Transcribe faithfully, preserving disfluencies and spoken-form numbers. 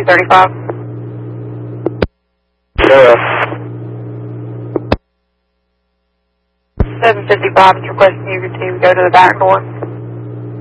two thirty-five. Yeah. seven fifty-five is requesting you to go to the back door.